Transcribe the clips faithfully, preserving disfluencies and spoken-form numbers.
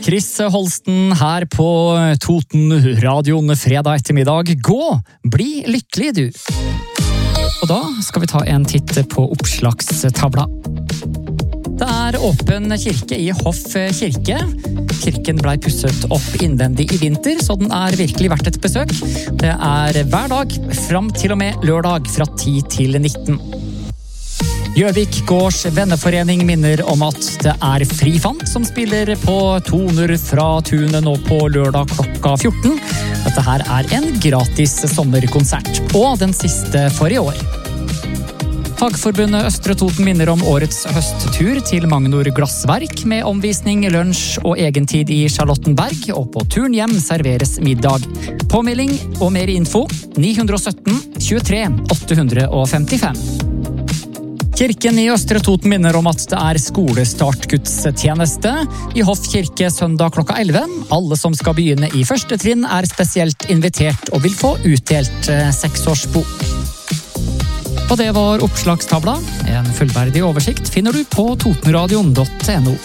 Chris Holsten her på Toten-radioen fredag ettermiddag. Gå, bli lykkelig du! Og da skal vi ta en titt på oppslagstavla. Det er åpen kirke i Hoff kirke. Kirken ble pusset opp innvendig i vinter, så den er virkelig verdt et besøk. Det er hver dag, fram til og med lørdag fra ti til nitten. Gjøvik Gårds venneforening minner om at det er Frifant som spiller på toner fra tunet nå på lørdag klokka fjorten. Dette her er en gratis sommerkonsert, og den siste for i år. Fagforbundet Østre Toten minner om årets høsttur til Magnor Glassverk med omvisning, lunsj og egentid i Charlottenberg, og på turen hjem serveres middag. Påmelding og mer info ni ett syv tjuetre åtte femtifem. Kirken i Østre Toten minner om at det er skolestartgudstjeneste i Hoff kirke søndag klokka elleve. Alle som skal begynne i første trinn er spesielt invitert og vil få utdelt seksårsbok. Og det var oppslagstavla. En fullverdig oversikt finner du på totenradion punktum no.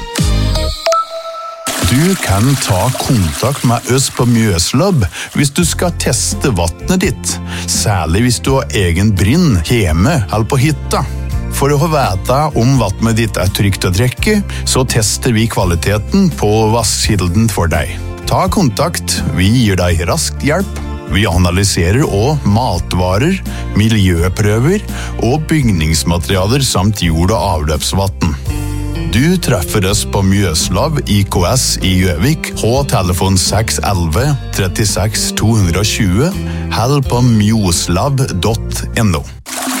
Du kan ta kontakt med oss på Mjøslab hvis du skal teste vattnet ditt, særlig hvis du har egen brinn hjemme eller på hytta. For å få vite om vattnet ditt er trygt å drikke, så tester vi kvaliteten på vasskilden for deg. Ta kontakt, vi gir deg raskt hjelp. Vi analyserer også matvarer, miljøprøver og bygningsmaterialer samt jord- og avløpsvatten. Du treffer oss på Mjøslav I K S i Gjøvik, på telefon seks ett ett trettiseks to tjue, eller på mjoslav punktum no.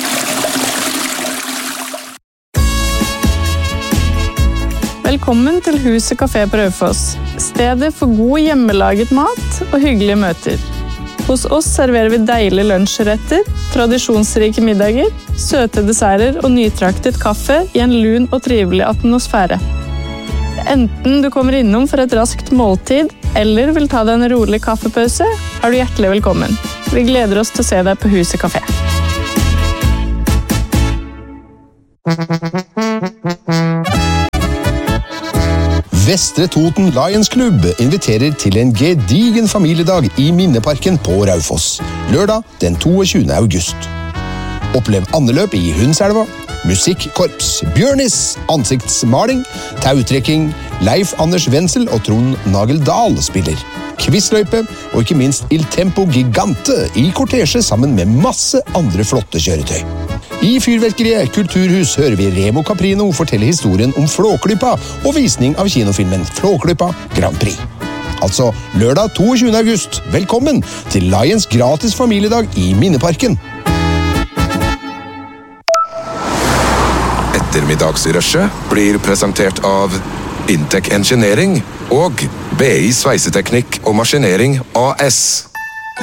Velkommen til Huset Kafé på Raufoss, stedet for god hjemmelaget mat og hyggelige møter. Hos oss serverer vi deilige lunsjretter, tradisjonsrike middager, søte desserter og nytraktet kaffe i en lun og trivelig atmosfære. Enten du kommer innom for et raskt måltid, eller vil ta deg en rolig kaffepause, er du hjertelig velkommen. Vi gleder oss til å se deg på Huset Kafé. Vestre Toten Lions Club inviterer til en gedigen familiedag i Minneparken på Raufoss, lørdag den tjueåttende august. Opplev andeløp i Hundselva, musikkorps, bjørnis, ansiktsmaling, tautrekking, Leif Anders Wenzel og Trond Nagel Dahl spiller, quizløype og ikke minst Il Tempo Gigante i kortesje sammen med masse andre flotte kjøretøy. I Fyrverkeriet Kulturhus hører vi Remo Caprino fortelle historien om Flåklypa og visning av kinofilmen Flåklypa Grand Prix. Altså lørdag tjueåttende august. Velkommen til Lions gratis familiedag i Minneparken. Ettermiddagsrushet blir presentert av Intec Engineering og B I Sveiseteknikk og Maskinering A S.